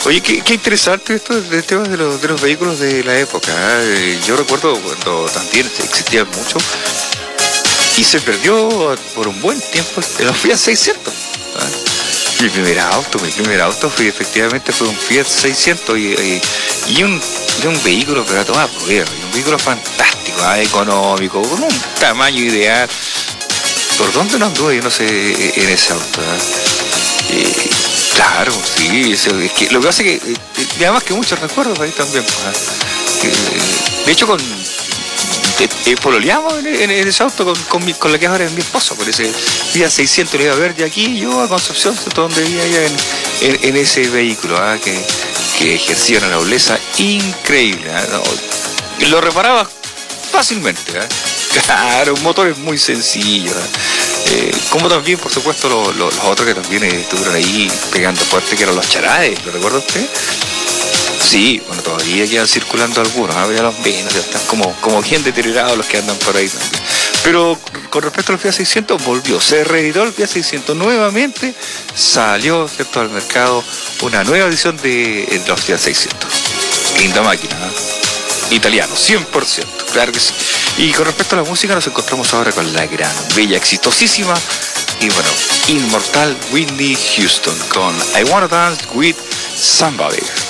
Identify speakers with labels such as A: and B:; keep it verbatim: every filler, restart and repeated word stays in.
A: Oye, qué, qué interesante esto del tema de los, de los vehículos de la época. ¿eh? Yo recuerdo cuando también existían mucho y se perdió por un buen tiempo el Fiat seiscientos. ¿eh? Mi primer auto, mi primer auto fue efectivamente fue un Fiat seiscientos y, y, y, un, y un vehículo para tomar prueba, un vehículo fantástico, ¿eh? Económico, con un tamaño ideal. ¿Por dónde no anduve? Yo no sé en ese auto. ¿eh? Eh, Claro, sí, es que lo que pasa es que, y además que muchos recuerdos ahí también. ¿eh? De hecho, con eh, pololeamos en, en, en ese auto con, con, mi, con la que ahora es mi esposo, por ese día seiscientos le iba a ver de aquí, yo a Concepción, donde vivía allá en, en, en ese vehículo, ¿eh? que, que ejercía una nobleza increíble. ¿eh? No, y lo reparaba fácilmente. ¿eh? Claro, un motor es muy sencillo. ¿eh? Eh, como también, por supuesto, lo, lo, los otros que también estuvieron ahí pegando fuerte, que eran los Charaes, ¿lo recuerda usted? Sí, bueno, todavía quedan circulando algunos, ¿eh? Ya los menos, ya están como, como bien deteriorados los que andan por ahí también. Pero con respecto al Fiat seiscientos, volvió, se reeditó el Fiat seiscientos nuevamente, salió, ¿cierto?, al mercado una nueva edición de, de los Fiat seiscientos. Linda máquina, ¿eh? Italiano, cien por ciento, claro que sí. Y con respecto a la música nos encontramos ahora con la gran, bella, exitosísima y bueno, inmortal Whitney Houston con I Wanna Dance With Somebody.